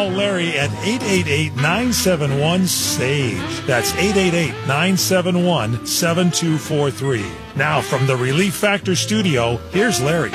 Larry at 888-971-SAGE. That's 888-971-7243. Now from the Relief Factor studio, here's Larry.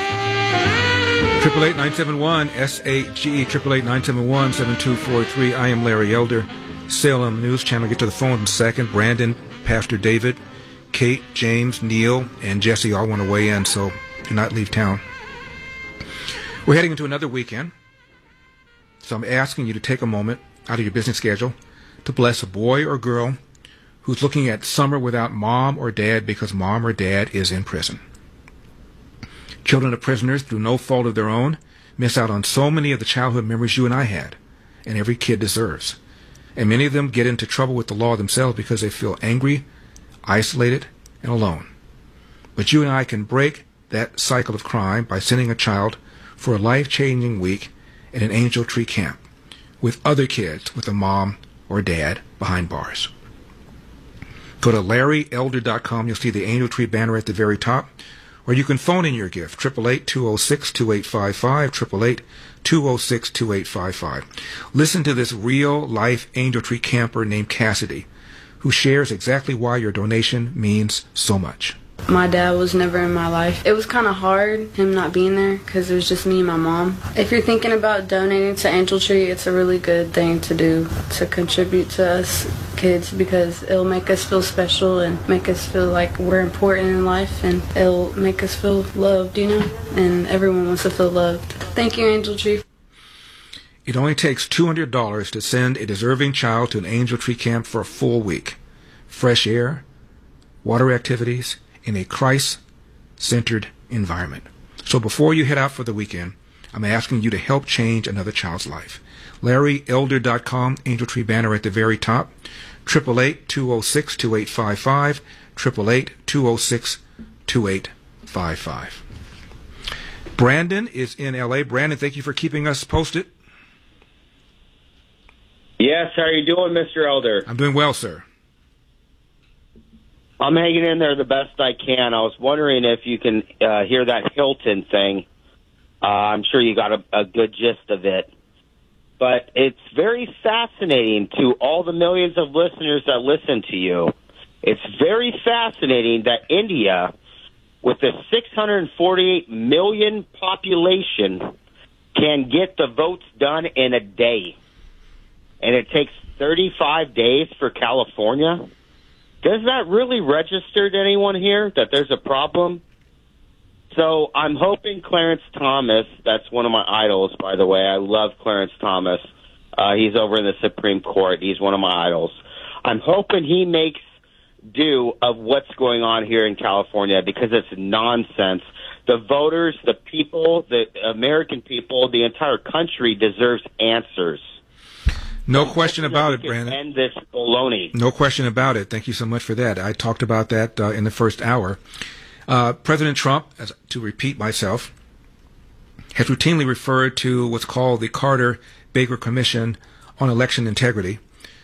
888-971-SAGE, 888-971-7243. I am Larry Elder. Salem News Channel. Get to the phone in a second. Brandon, Pastor David, Kate, James, Neil, and Jesse all want to weigh in, so do not leave town. We're heading into another weekend, so I'm asking you to take a moment out of your busy schedule to bless a boy or girl who's looking at summer without mom or dad because mom or dad is in prison. Children of prisoners, through no fault of their own, miss out on so many of the childhood memories you and I had, and every kid deserves. And many of them get into trouble with the law themselves because they feel angry, isolated, and alone. But you and I can break that cycle of crime by sending a child for a life-changing week in an Angel Tree camp with other kids with a mom or dad behind bars. Go to LarryElder.com. You'll see the Angel Tree banner at the very top. Or you can phone in your gift, 888-206-2855, 888-206-2855. Listen to this real-life Angel Tree camper named Cassidy, who shares exactly why your donation means so much. My dad was never in my life. It was kind of hard, him not being there, because it was just me and my mom. If you're thinking about donating to Angel Tree, it's a really good thing to do, to contribute to us kids, because it'll make us feel special and make us feel like we're important in life, and it'll make us feel loved, you know? And everyone wants to feel loved. Thank you, Angel Tree. It only takes $200 to send a deserving child to an Angel Tree camp for a full week. Fresh air, water activities, in a Christ-centered environment. So before you head out for the weekend, I'm asking you to help change another child's life. LarryElder.com, Angel Tree banner at the very top, 888-206-2855, 888-206-2855. Brandon is in L.A. Brandon, thank you for keeping us posted. Yes, how are you doing, Mr. Elder? I'm doing well, sir. I'm hanging in there the best I can. I was wondering if you can hear that Hilton thing. I'm sure you got a good gist of it. But it's very fascinating to all the millions of listeners that listen to you. It's very fascinating that India, with a 648 million population, can get the votes done in a day. And it takes 35 days for California. Does that really register to anyone here that there's a problem? So I'm hoping Clarence Thomas, that's one of my idols, by the way. I love Clarence Thomas. He's over in the Supreme Court. He's one of my idols. I'm hoping he makes do of what's going on here in California because it's nonsense. The voters, the people, the American people, the entire country deserves answers. No question about it, Brandon. End this baloney. No question about it. Thank you so much for that. I talked about that in the first hour. President Trump, to repeat myself, has routinely referred to what's called the Carter-Baker Commission on Election Integrity,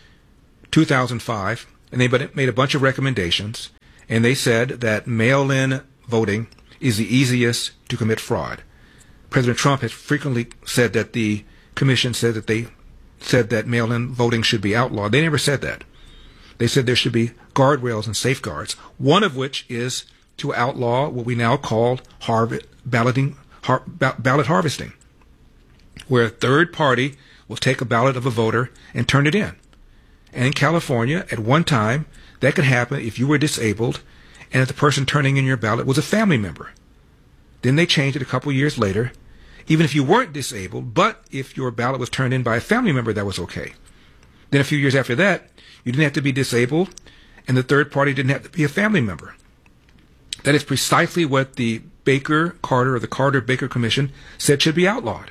2005, and they made a bunch of recommendations, and they said that mail-in voting is the easiest to commit fraud. President Trump has frequently said that the commission said that mail-in voting should be outlawed. They never said that. They said there should be guardrails and safeguards, one of which is to outlaw what we now call ballot harvesting, where a third party will take a ballot of a voter and turn it in. And in California, at one time, that could happen if you were disabled and if the person turning in your ballot was a family member. Then they changed it a couple years later. Even if you weren't disabled, but if your ballot was turned in by a family member, that was okay. Then a few years after that, you didn't have to be disabled, and the third party didn't have to be a family member. That is precisely what the Carter or the Carter-Baker Commission said should be outlawed.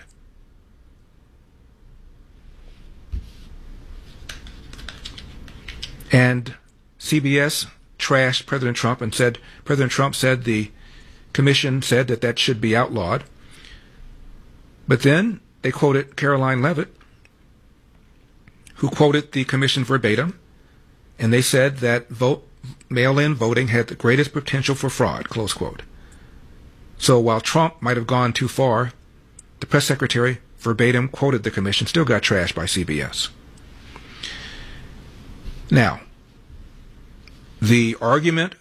And CBS trashed President Trump and said, President Trump said the commission said that should be outlawed. But then they quoted Caroline Leavitt, who quoted the commission verbatim, and they said that mail-in voting had the greatest potential for fraud, close quote. So while Trump might have gone too far, the press secretary verbatim quoted the commission, still got trashed by CBS. Now, the argument,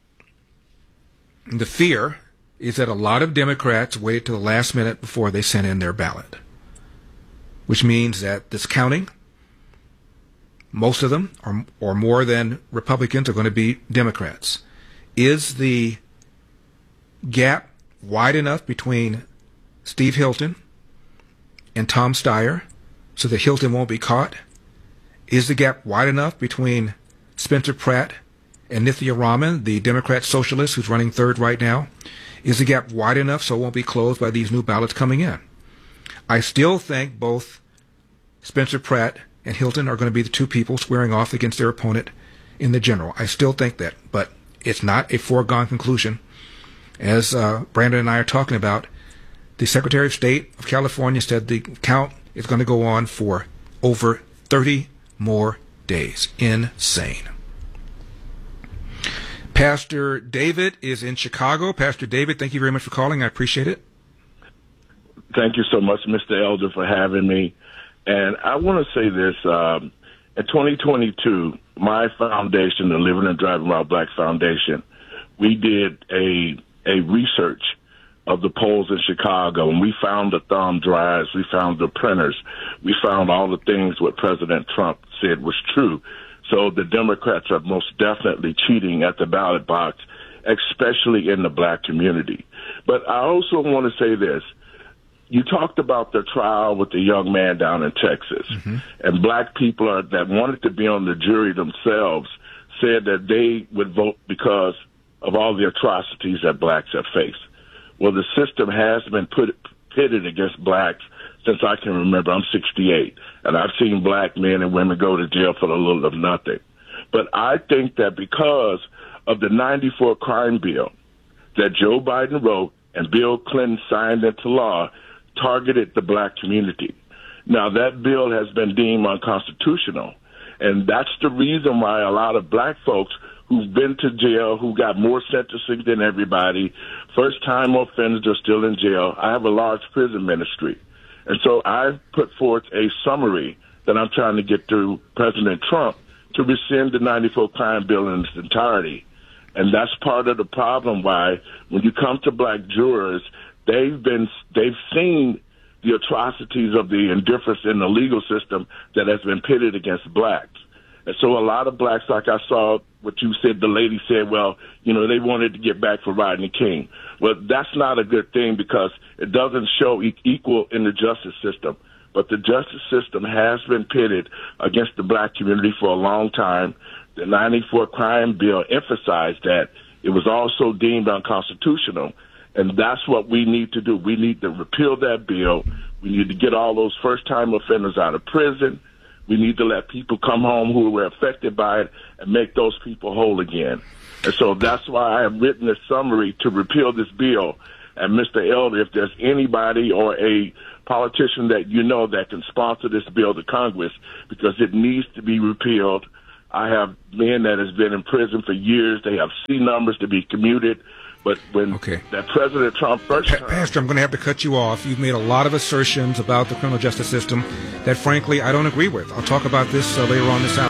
the fear, is that a lot of Democrats waited till the last minute before they sent in their ballot, which means that this counting, most of them, or more than Republicans, are going to be Democrats. Is the gap wide enough between Steve Hilton and Tom Steyer so that Hilton won't be caught? Is the gap wide enough between Spencer Pratt and Nithya Raman, the Democrat socialist who's running third right now? Is the gap wide enough so it won't be closed by these new ballots coming in? I still think both Spencer Pratt and Hilton are going to be the two people squaring off against their opponent in the general. I still think that, but it's not a foregone conclusion. As Brandon and I are talking about, the Secretary of State of California said the count is going to go on for over 30 more days. Insane. Pastor David is in Chicago. Pastor David, thank you very much for calling. I appreciate it. Thank you so much, Mr. Elder, for having me. And I want to say this. In 2022, my foundation, the Living and Driving While Black Foundation, we did a research of the polls in Chicago, and we found the thumb drives, we found the printers, we found all the things what President Trump said was true. So the Democrats are most definitely cheating at the ballot box, especially in the black community. But I also want to say this. You talked about the trial with the young man down in Texas, and black people that wanted to be on the jury themselves said that they would vote because of all the atrocities that blacks have faced. Well, the system has been pitted against blacks since I can remember. I'm 68, and I've seen black men and women go to jail for a little of nothing. But I think that because of the 94 crime bill that Joe Biden wrote and Bill Clinton signed into law, targeted the black community. Now, that bill has been deemed unconstitutional, and that's the reason why a lot of black folks who've been to jail, who got more sentencing than everybody, first-time offenders are still in jail. I have a large prison ministry, and so I've put forth a summary that I'm trying to get through President Trump to rescind the 94 crime bill in its entirety. And that's part of the problem why when you come to black jurors, they've seen the atrocities of the indifference in the legal system that has been pitted against blacks. And so a lot of blacks, like I saw what you said, the lady said, well, you know, they wanted to get back for Rodney King. Well, that's not a good thing because it doesn't show equal in the justice system. But the justice system has been pitted against the black community for a long time. The 94 crime bill emphasized that. It was also deemed unconstitutional. And that's what we need to do. We need to repeal that bill. We need to get all those first-time offenders out of prison. We need to let people come home who were affected by it and make those people whole again. And so that's why I have written a summary to repeal this bill. And Mr. Elder, if there's anybody or a politician that you know that can sponsor this bill to Congress, because it needs to be repealed. I have men that has been in prison for years. They have C numbers to be commuted. But when that President Trump first time... Pastor, I'm going to have to cut you off. You've made a lot of assertions about the criminal justice system that, frankly, I don't agree with. I'll talk about this later on this hour.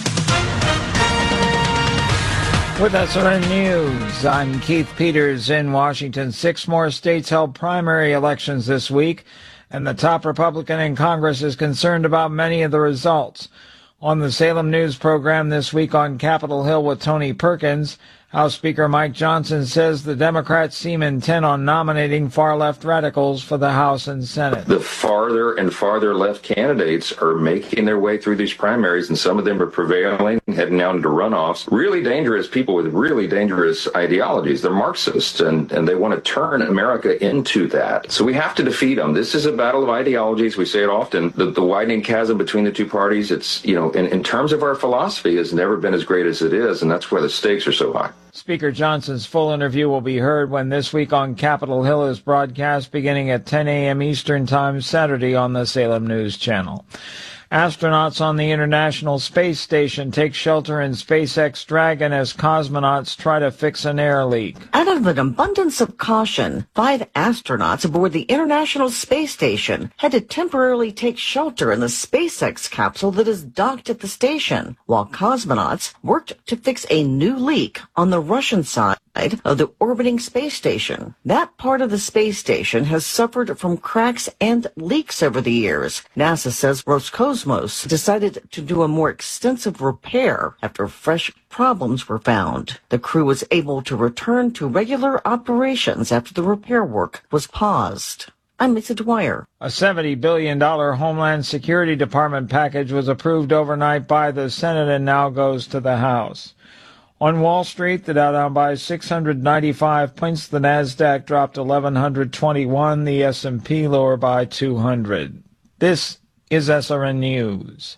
With SRN News, I'm Keith Peters in Washington. 6 more states held primary elections this week, and the top Republican in Congress is concerned about many of the results. On the Salem News program this week on Capitol Hill with Tony Perkins, House Speaker Mike Johnson says the Democrats seem intent on nominating far-left radicals for the House and Senate. The farther and farther left candidates are making their way through these primaries, and some of them are prevailing, heading out into runoffs. Really dangerous people with really dangerous ideologies. They're Marxists, and they want to turn America into that. So we have to defeat them. This is a battle of ideologies. We say it often. The widening chasm between the two parties, it's, you know, in terms of our philosophy, has never been as great as it is, and that's why the stakes are so high. Speaker Johnson's full interview will be heard when This Week on Capitol Hill is broadcast beginning at 10 a.m. Eastern Time Saturday on the Salem News Channel. Astronauts on the International Space Station take shelter in SpaceX Dragon as cosmonauts try to fix an air leak. Out of an abundance of caution, 5 astronauts aboard the International Space Station had to temporarily take shelter in the SpaceX capsule that is docked at the station, while cosmonauts worked to fix a new leak on the Russian side of the orbiting space station. That part of the space station has suffered from cracks and leaks over the years. NASA says Roscosmos decided to do a more extensive repair after fresh problems were found. The crew was able to return to regular operations after the repair work was paused. I'm Lisa Dwyer. A $70 billion Homeland Security Department package was approved overnight by the Senate and now goes to the House. On Wall Street, the Dow down by 695 points. The Nasdaq dropped 1,121. The S&P lower by 200. This is SRN News.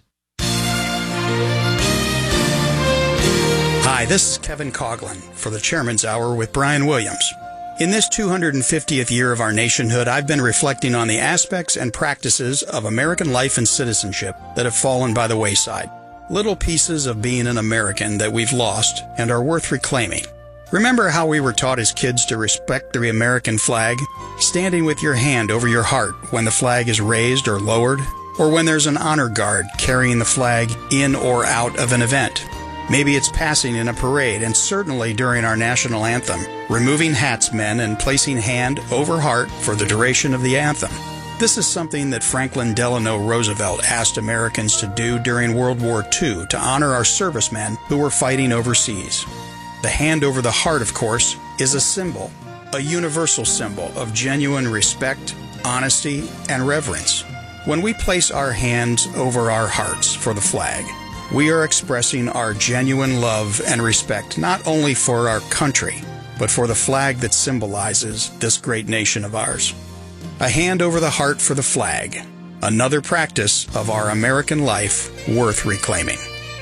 Hi, this is Kevin Coughlin for the Chairman's Hour with Brian Williams. In this 250th year of our nationhood, I've been reflecting on the aspects and practices of American life and citizenship that have fallen by the wayside. Little pieces of being an American that we've lost and are worth reclaiming. Remember how we were taught as kids to respect the American flag? Standing with your hand over your heart when the flag is raised or lowered, or when there's an honor guard carrying the flag in or out of an event. Maybe it's passing in a parade, and certainly during our national anthem, removing hats, men, and placing hand over heart for the duration of the anthem. This is something that Franklin Delano Roosevelt asked Americans to do during World War II to honor our servicemen who were fighting overseas. The hand over the heart, of course, is a symbol, a universal symbol of genuine respect, honesty, and reverence. When we place our hands over our hearts for the flag, we are expressing our genuine love and respect not only for our country, but for the flag that symbolizes this great nation of ours. A hand over the heart for the flag, another practice of our American life worth reclaiming.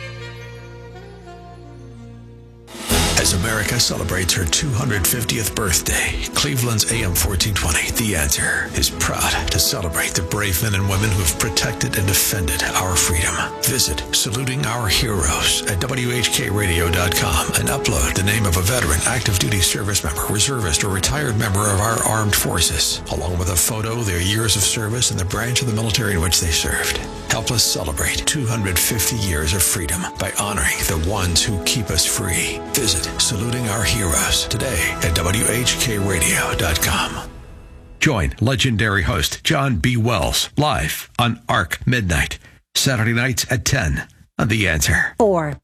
As America celebrates her 250th birthday, Cleveland's AM 1420, The Answer, is proud to celebrate the brave men and women who have protected and defended our freedom. Visit Saluting Our Heroes at WHKRadio.com and upload the name of a veteran, active duty service member, reservist, or retired member of our armed forces, along with a photo, their years of service, and the branch of the military in which they served. Help us celebrate 250 years of freedom by honoring the ones who keep us free. Visit Saluting Our Heroes today at WHKRadio.com. Join legendary host John B. Wells live on ARC Midnight, Saturday nights at 10 on The Answer. 4.